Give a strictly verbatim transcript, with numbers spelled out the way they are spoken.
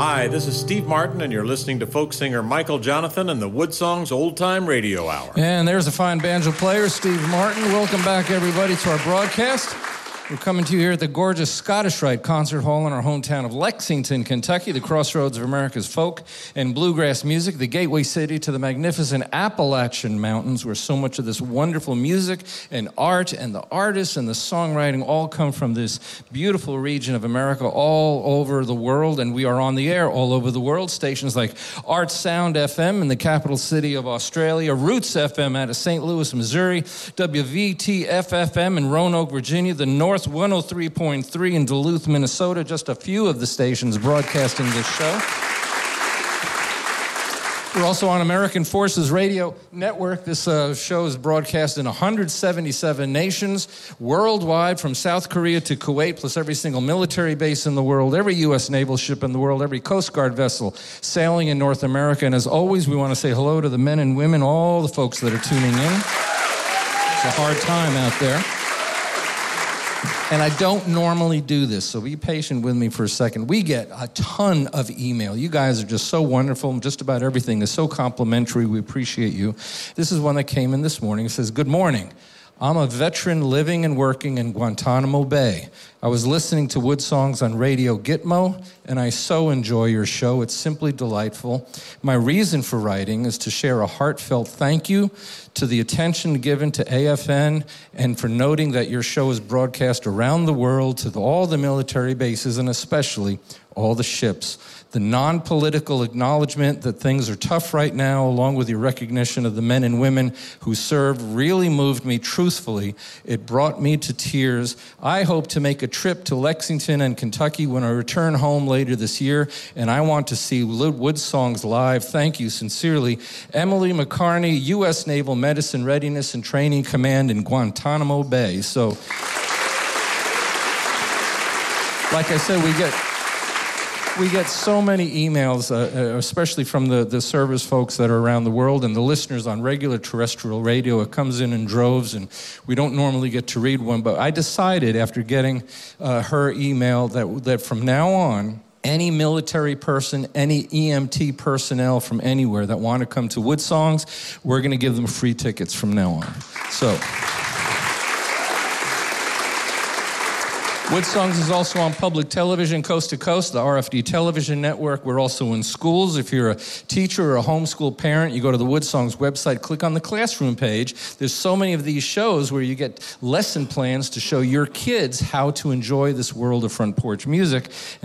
Hi, this is Steve Martin, and you're listening to folk singer Michael Jonathan and the Woodsongs Old Time Radio Hour. And there's a fine banjo player, Steve Martin. Welcome back, everybody, to our broadcast. We're coming to you here at the gorgeous Scottish Rite Concert Hall in our hometown of Lexington, Kentucky, the crossroads of America's folk and bluegrass music, the gateway city to the magnificent Appalachian Mountains, where so much of this wonderful music and art and the artists and the songwriting all come from this beautiful region of America all over the world. And we are on the air all over the world. Stations like Art Sound F M in the capital city of Australia, Roots F M out of Saint Louis, Missouri, W V T F F M in Roanoke, Virginia, the North one oh three point three in Duluth, Minnesota, just a few of the stations broadcasting this show. We're also on American Forces Radio Network. This uh, show is broadcast in one hundred seventy-seven nations worldwide, from South Korea to Kuwait, plus every single military base in the world, every U S naval ship in the world, every Coast Guard vessel sailing in North America. And as always, we want to say hello to the men and women, all the folks that are tuning in. It's a hard time out there. And I don't normally do this, so be patient with me for a second. We get a ton of email. You guys are just so wonderful. Just about everything is so complimentary. We appreciate you. This is one that came in this morning. It says, "Good morning. I'm a veteran living and working in Guantanamo Bay. I was listening to Woodsongs on Radio Gitmo, and I so enjoy your show. It's simply delightful. My reason for writing is to share a heartfelt thank you to the attention given to A F N and for noting that your show is broadcast around the world to the, all the military bases and especially all the ships. The non-political acknowledgement that things are tough right now, along with your recognition of the men and women who serve, really moved me truthfully. It brought me to tears. I hope to make a trip to Lexington and Kentucky when I return home later this year, and I want to see Woodsongs live. Thank you sincerely. Emily McCarney, U S Naval Medicine Readiness and Training Command in Guantanamo Bay." So, like I said, we get... We get so many emails, uh, especially from the, the service folks that are around the world and the listeners on regular terrestrial radio. It comes in in droves, and we don't normally get to read one. But I decided after getting uh, her email that that from now on, any military person, any E M T personnel from anywhere that want to come to Woodsongs, we're going to give them free tickets from now on. So... Woodsongs is also on public television, coast to coast, the R F D television network. We're also in schools. If you're a teacher or a homeschool parent, you go to the Woodsongs website, click on the classroom page. There's so many of these shows where you get lesson plans to show your kids how to enjoy this world of front porch music.